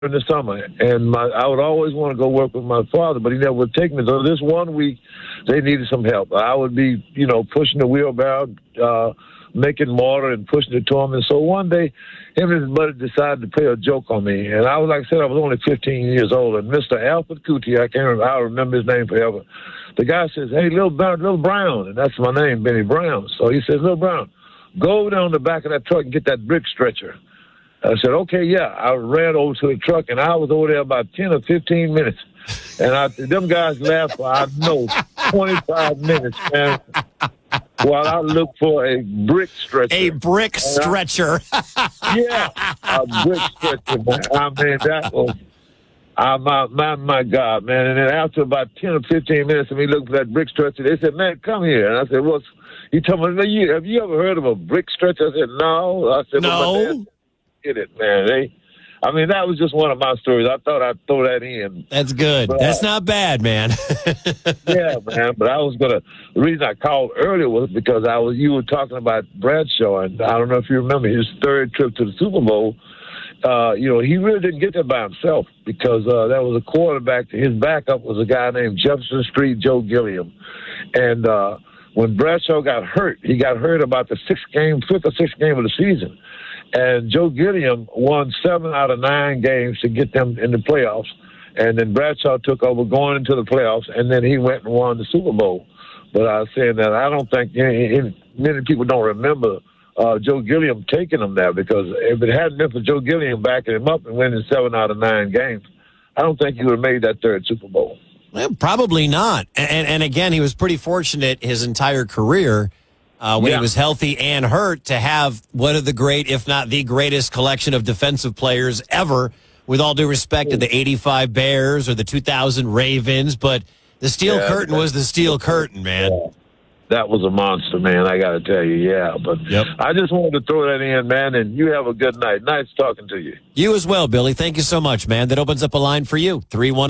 in the summer, and I would always want to go work with my father, but he never would take me. So this one week, they needed some help. I would be, pushing the wheelbarrow, making mortar and pushing it to him. And so one day, him and his buddy decided to play a joke on me. And I was, like I said, I was only 15 years old. And Mr. Alfred Cootie, I'll remember his name forever. The guy says, "Hey, Little Brown," and that's my name, Benny Brown. So he says, "Little Brown, go over there on the back of that truck and get that brick stretcher." I said, "Okay, yeah." I ran over to the truck, and I was over there about 10 or 15 minutes. And them guys laughed for, 25 minutes, man, while I looked for a brick stretcher. A brick stretcher. Yeah, a brick stretcher, man. I mean, that was... my God, man. And then after about 10 or 15 minutes of me looking for that brick stretcher, they said, "Man, come here." And I said, "What's..." He told me, "Have you ever heard of a brick stretcher?" I said, "No." I said, "No." My dad did it, man. That was just one of my stories. I thought I'd throw that in. That's good. But that's not bad, man. Yeah, man. But the reason I called earlier was because you were talking about Bradshaw, and I don't know if you remember his third trip to the Super Bowl. He really didn't get there by himself because that was a quarterback. His backup was a guy named Jefferson Street Joe Gilliam. And when Bradshaw got hurt, he got hurt about the fifth or sixth game of the season. And Joe Gilliam won 7 out of 9 games to get them in the playoffs. And then Bradshaw took over going into the playoffs, and then he went and won the Super Bowl. But I was saying that I don't think many people don't remember Joe Gilliam taking him there, because if it hadn't been for Joe Gilliam backing him up and winning 7 out of 9 games, I don't think he would have made that third Super Bowl. Well, probably not. And again, he was pretty fortunate his entire career when he was healthy and hurt to have one of the great, if not the greatest collection of defensive players ever, with all due respect to the 85 Bears or the 2000 Ravens. But the Steel Curtain was the Steel Curtain, man. Yeah. That was a monster, man, I got to tell you, yeah. But I just wanted to throw that in, man, and you have a good night. Nice talking to you. You as well, Billy. Thank you so much, man. That opens up a line for you,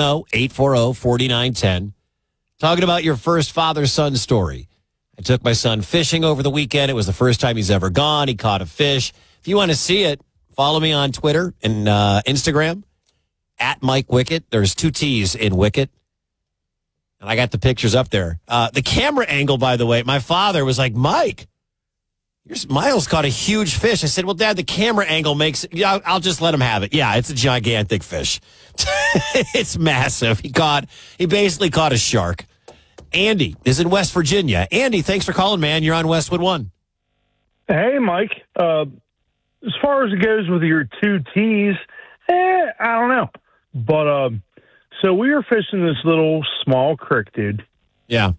310-840-4910. Talking about your first father-son story. I took my son fishing over the weekend. It was the first time he's ever gone. He caught a fish. If you want to see it, follow me on Twitter and Instagram, @MikeWickett. There's 2 T's in Wickett. And I got the pictures up there. The camera angle, by the way, my father was like, "Mike, Miles caught a huge fish." I said, "Well, Dad, the camera angle makes it. Yeah, I'll just let him have it." Yeah, it's a gigantic fish. It's massive. He basically caught a shark. Andy is in West Virginia. Andy, thanks for calling, man. You're on Westwood One. Hey, Mike. As far as it goes with your 2 T's, I don't know. But, so we were fishing this little small creek, dude. Yeah.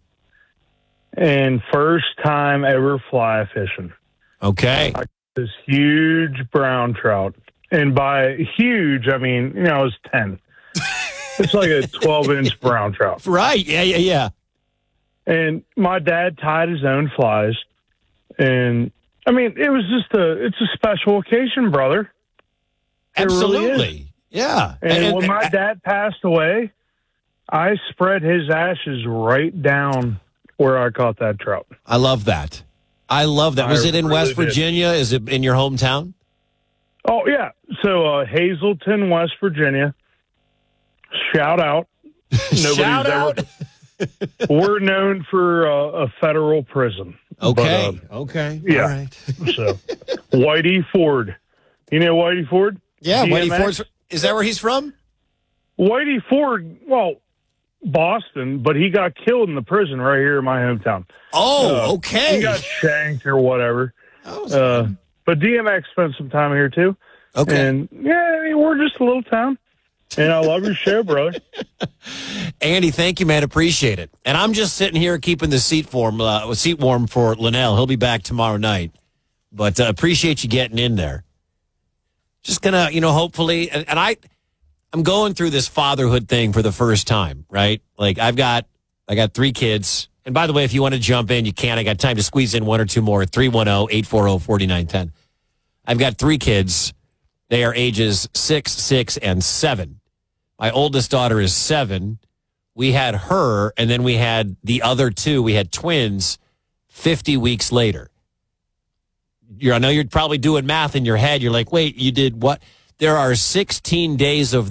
And first time ever fly fishing. Okay. This huge brown trout. And by huge, I mean, it was 10. It's like a 12-inch brown trout. Right. Yeah. And my dad tied his own flies. And, I mean, it was just it's a special occasion, brother. Absolutely. It really is. Yeah. And when my dad passed away, I spread his ashes right down where I caught that trout. I love that. Was it in West Virginia? Is it in your hometown? Oh, yeah. So Hazleton, West Virginia. Shout out. Shout out. We're known for a federal prison. Okay. Okay. Yeah. All right. So Whitey Ford. You know Whitey Ford? Yeah, DMX? Whitey Ford. Is that where he's from? Whitey Ford, well, Boston, but he got killed in the prison right here in my hometown. Oh, okay. He got shanked or whatever. But DMX spent some time here, too. Okay. And, we're just a little town. And I love your show, brother. Andy, thank you, man. Appreciate it. And I'm just sitting here keeping the seat warm for Linnell. He'll be back tomorrow night. But appreciate you getting in there. Just gonna, hopefully, and I'm going through this fatherhood thing for the first time, right? Like I got 3 kids. And by the way, if you want to jump in, you can. I got time to squeeze in 1 or 2 more. 310-840-4910. I've got 3 kids. They are ages 6, 6, and 7. My oldest daughter is 7. We had her, and then we had the other 2. We had twins 50 weeks later. I know you're probably doing math in your head. You're like, wait, you did what? there are 16 days of